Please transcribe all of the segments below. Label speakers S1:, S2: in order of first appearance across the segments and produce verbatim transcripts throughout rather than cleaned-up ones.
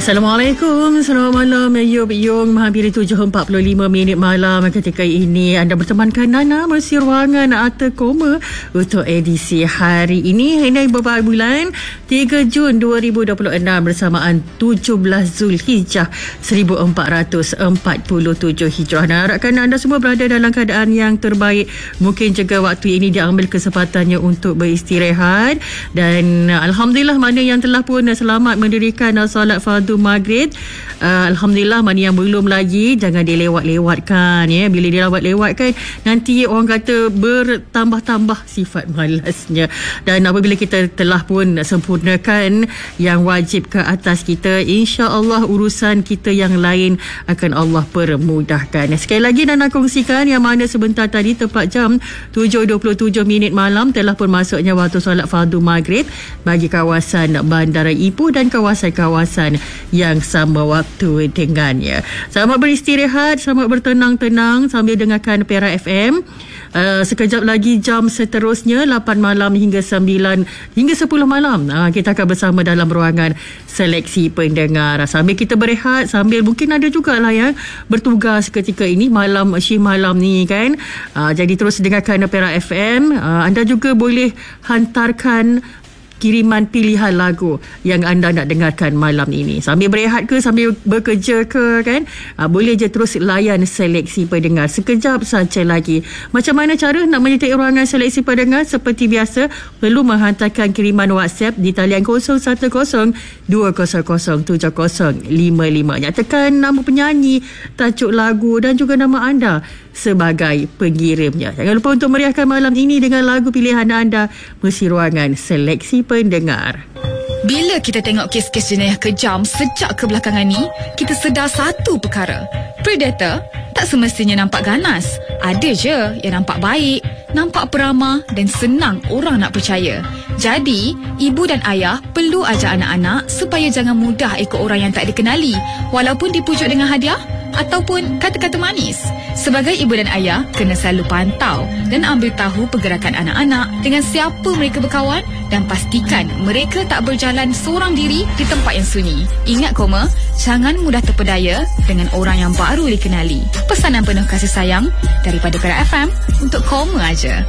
S1: Assalamualaikum, selamat malam. Yub Yung menghampiri tujuh empat puluh lima minit malam. Ketika ini anda bertemankan Nana Mercy Ruangan Arthur Koma untuk edisi hari ini, hari beberapa bulan tiga Jun dua ribu dua puluh enam bersamaan tujuh belas Zulhijjah seribu empat ratus empat puluh tujuh Hijrah. Dan harapkan anda semua berada dalam keadaan yang terbaik. Mungkin juga waktu ini diambil kesempatannya untuk beristirahat. Dan Alhamdulillah, mana yang telah pun selamat mendirikan solat fardu maghrib, uh, Alhamdulillah. Mana yang belum lagi, jangan dilewat-lewatkan ya. Bila dilewat-lewatkan, nanti orang kata bertambah-tambah sifat malasnya. Dan apabila kita telah pun sempurnakan yang wajib ke atas kita, insya-Allah urusan kita yang lain akan Allah permudahkan. Sekali lagi Nana kongsikan yang mana sebentar tadi tepat jam tujuh dua puluh tujuh minit malam telah pun masuknya waktu solat fardu maghrib bagi kawasan Bandara Ipoh dan kawasan-kawasan yang sama waktu dengannya. Selamat beristirahat, selamat bertenang-tenang sambil dengarkan Perak F M. Uh, sekejap lagi jam seterusnya lapan malam hingga sembilan hingga sepuluh malam. Uh, kita akan bersama dalam ruangan seleksi pendengar. Sambil kita berehat, sambil mungkin ada jugalah yang bertugas ketika ini malam syih malam ni kan. Uh, jadi terus dengarkan Perak F M. Uh, anda juga boleh hantarkan kiriman pilihan lagu yang anda nak dengarkan malam ini. Sambil berehat ke, sambil bekerja ke kan, ha, boleh je terus layan seleksi pendengar. Sekejap saja lagi. Macam mana cara nak menyertai ruangan seleksi pendengar? Seperti biasa, perlu menghantarkan kiriman WhatsApp di talian kosong satu kosong dua kosong kosong tujuh kosong lima lima. Nyatakan nama penyanyi, tajuk lagu dan juga nama anda sebagai pengirimnya. Jangan lupa untuk meriahkan malam ini dengan lagu pilihan anda. Mercy Ruangan Seleksi Pendengar.
S2: Bila kita tengok kes-kes jenayah kejam sejak kebelakangan ni, kita sedar satu perkara. Predator tak semestinya nampak ganas. Ada je yang nampak baik, nampak peramah dan senang orang nak percaya. Jadi, ibu dan ayah perlu ajar anak-anak supaya jangan mudah ikut orang yang tak dikenali, walaupun dipujuk dengan hadiah ataupun kata-kata manis. Sebagai ibu dan ayah, kena selalu pantau dan ambil tahu pergerakan anak-anak, dengan siapa mereka berkawan, dan pastikan mereka tak berjalan seorang diri di tempat yang sunyi. Ingat Koma, jangan mudah terpedaya dengan orang yang baru dikenali. Pesanan penuh kasih sayang daripada Perak F M untuk Koma aja.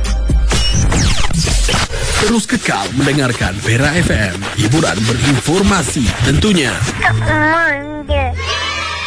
S3: Terus kekal mendengarkan Perak F M, hiburan berinformasi tentunya.